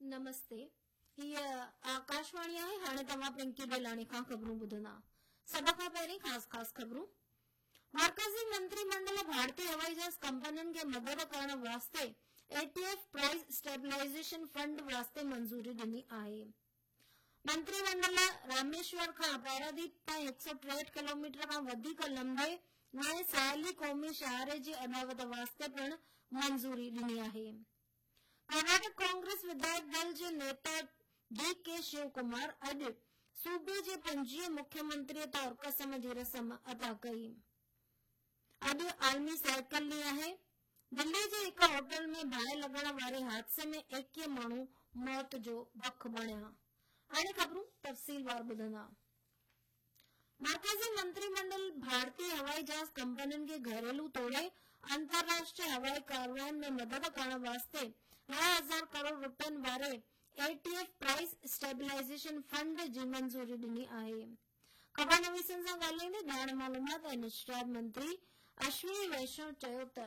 नमस्ते। ये आकाशवाणी आहे। हाणे तव्हां पिंकी बेलाणी खां ख़बरूं ॿुधंदा। सभ खां पहिरीं ख़ास ख़बरूं। मरकज़ी मंत्रिमंडल भारतीय हवाई जहाज कंपनियुनि खे मदद करण वास्ते एटीएफ प्राइस स्टेबलाइजेशन फंड वास्ते मंजूरी ॾिनी आहे। मंत्रिमंडल रामेश्वर खां पारादीप ताईं 163 किलोमीटर खां वधीक लंबे नए साहिली क़ौमी शहारे जी अदावत वास्ते पिण मंजूरी ॾिनी आहे। कर्नाटक कांग्रेस विधायक दल जे नेता डी.के. शिवकुमार अॼु सूबे जे 50 मुख्यमंत्री तौर कसम जी रस्म अदा कई। अॼु आलमी साइकिल ॾींहुं आहे। दिल्ली जे हिक होटल में बाहि लॻण वारे हादसे में 21 माण्हू मौत जो भख बणिया। हाणे ख़बरूं तफ़सीलवार ॿुधंदा। मरकज़ी मंत्रिमंडल भारतीय हवाई जहाज कंपनियुनि खे घरेलू तोड़े अंतर्राष्ट्रीय हवाई कारवायुनि में मदद करण वास्ते 9,000 करोड़ रुपयनि वारे एटीएफ प्राइस स्टेबलाइजेशन फंड जी मंजूरी ॾिनी आहे। ख़बरनवीसनि सां ॻाल्हाईंदे ॼाण मालूमात ऐं निश्चित मंत्री अश्विनी वैष्णव चयो त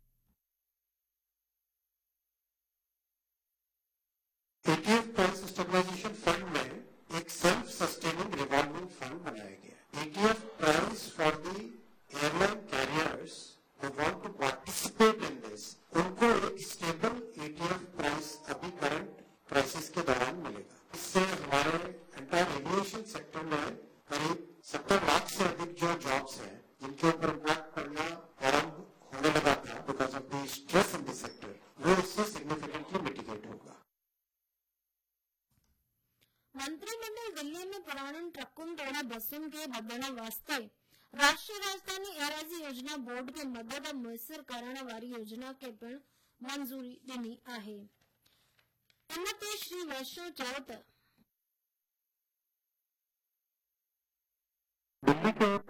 एटीएफ प्राइस स्टेबलाइजेशन फंड में एक सेल्फ सस्टेनिंग रिवॉल्विंग फंड बनाया गया। ETF price for the airline carriers who want to participate in this, उनको एक स्टेबल एटीएफ प्राइस अभी करंट प्राइसेस के दौरान मिलेगा। इससे हमारे एंटायर एविएशन सेक्टर में करीब 70 लाख से अधिक जो जॉब्स हैं जिनके ऊपर इम्पैक्ट पड़ना आरंभ होने लगा था because of the stress in the sector, वो इससे सिग्निफिकेंटली मिटिगेट होगा। मंत्रिमंडल दिल्ली में पुराणनि ट्रकुनि तोड़े बसुनि खे ॿधण वास्ते राष्ट्रीय राजधानी एराज़ी योजना बोर्ड खे मदद मुयसर करण वारी योजना खे पिण मंजूरी ॾिनी आहे। इन ते श्री वैष्णव चयो त दिल्ली के